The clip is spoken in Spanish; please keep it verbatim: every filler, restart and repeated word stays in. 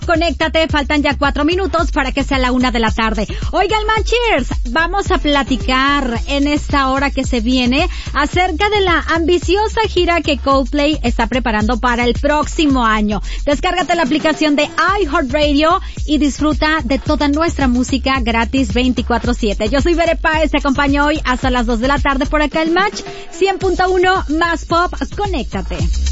Conéctate, faltan ya cuatro minutos para que sea la una de la tarde. Oigan, Manchers, vamos a platicar en esta hora que se viene acerca de la ambiciosa gira que Coldplay está preparando para el próximo año. Descárgate la aplicación de iHeartRadio y disfruta de toda nuestra música gratis veinticuatro siete. Yo soy Bere Páez, te acompaño hoy hasta las dos de la tarde por acá el Match cien punto uno más Pop. Conéctate.